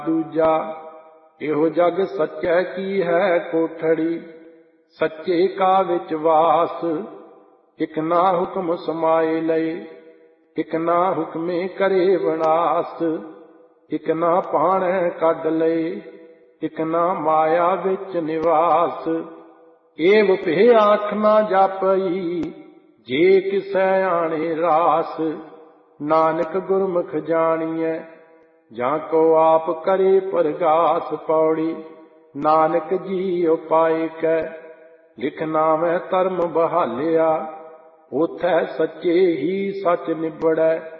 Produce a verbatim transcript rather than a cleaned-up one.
दूजा एहो जग सच्चै की है कोठड़ी, सच्चे का विच वास। इक ना हुक्म समाए लए, इक ना हुक्मे करे विनाश। इक ना पाणै कढ लए, इक ना माया विच निवास। एव पे आख ना जापई, जे किसै आणे रास। नानक गुरमुख जानिए, जाको आप करे परगास। पौड़ी नानक जी उपाय कै, लिख नावै धर्म बहालिया। ओथै सच्चे ही सच निबड़ै,